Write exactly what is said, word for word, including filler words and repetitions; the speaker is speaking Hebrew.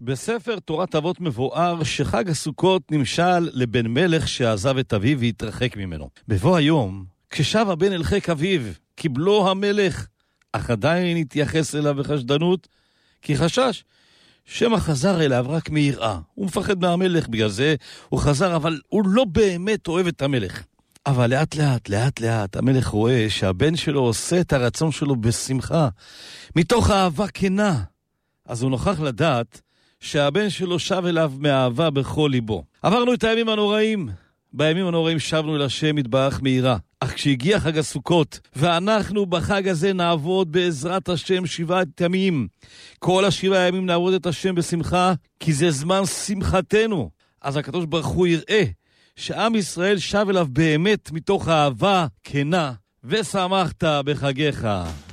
בספר תורת אבות מבואר שחג הסוכות נמשל לבן מלך שעזב את אביו והתרחק ממנו. בבוא היום, כששב הבן אל חיק אביו, קיבלו המלך, אך עדיין התייחס אליו בחשדנות, כי חשש שמא חזר אליו רק מיראה. הוא מפחד מהמלך, בגלל זה הוא חזר, אבל הוא לא באמת אוהב את המלך. אבל לאט לאט, לאט לאט, המלך רואה שהבן שלו עושה את הרצון שלו בשמחה, מתוך אהבה כנה. אז הוא נוכח לדעת שהבן שלו שב אליו מאהבה בכל ליבו. עברנו את הימים הנוראים. בימים הנוראים שבנו אל השם יתברך מהירה. אך כשהגיע חג הסוכות, ואנחנו בחג הזה נעבוד בעזרת השם שבעת ימים, כל השבעה ימים נעבוד את השם בשמחה, כי זה זמן שמחתנו. אז הקדוש ברוך הוא יראה שעם ישראל שב אליו באמת מתוך אהבה כנה, ושמחת בחגיך.